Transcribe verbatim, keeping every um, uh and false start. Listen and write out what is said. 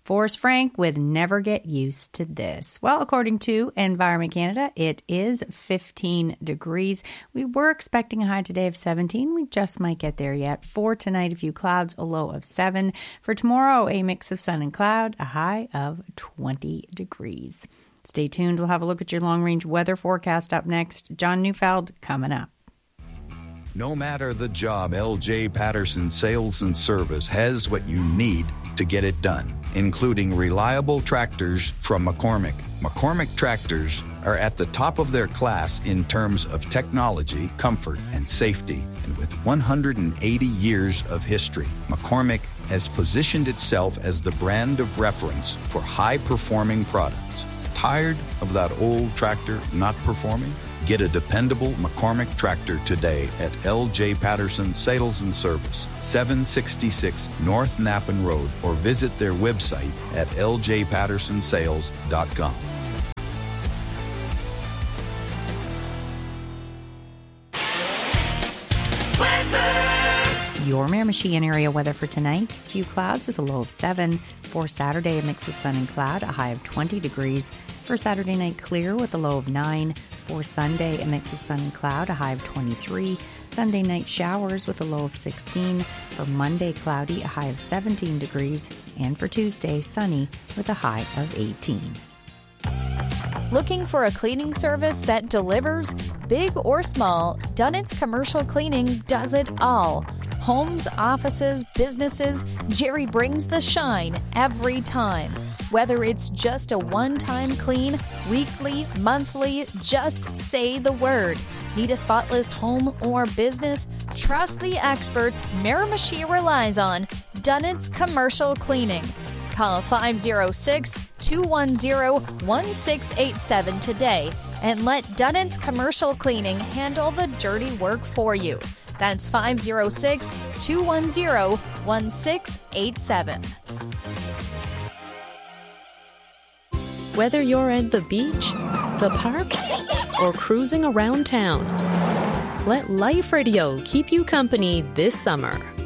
Forrest Frank with Never Get Used to This. Well, according to Environment Canada, it is fifteen degrees. We were expecting a high today of seventeen. We just might get there yet. For tonight, a few clouds, a low of seven. For tomorrow, a mix of sun and cloud, a high of twenty degrees. Stay tuned. We'll have a look at your long-range weather forecast up next. John Neufeld coming up. No matter the job, L J Patterson Sales and Service has what you need to get it done, including reliable tractors from McCormick. McCormick tractors are at the top of their class in terms of technology, comfort, and safety. And with one hundred eighty years of history, McCormick has positioned itself as the brand of reference for high-performing products. Tired of that old tractor not performing? Get a dependable McCormick tractor today at L J Patterson Sales and Service, seven sixty-six North Nappen Road, or visit their website at l j patterson sales dot com. Your Miramichi area weather for tonight. Few clouds with a low of seven. For Saturday, a mix of sun and cloud, a high of twenty degrees. For Saturday night, clear with a low of nine. For Sunday, a mix of sun and cloud, a high of twenty-three. Sunday night, showers with a low of sixteen. For Monday, cloudy, a high of seventeen degrees. And for Tuesday, sunny with a high of eighteen. Looking for a cleaning service that delivers? Big or small, Dunnett's Commercial Cleaning does it all. Homes, offices, businesses, Jerry brings the shine every time. Whether it's just a one-time clean, weekly, monthly, just say the word. Need a spotless home or business? Trust the experts Miramichi relies on. Dunnett's Commercial Cleaning. Call five oh six, two one oh, one six eight seven today and let Dunnett's Commercial Cleaning handle the dirty work for you. That's five oh six, two one oh, one six eight seven. Whether you're at the beach, the park, or cruising around town, let Life Radio keep you company this summer.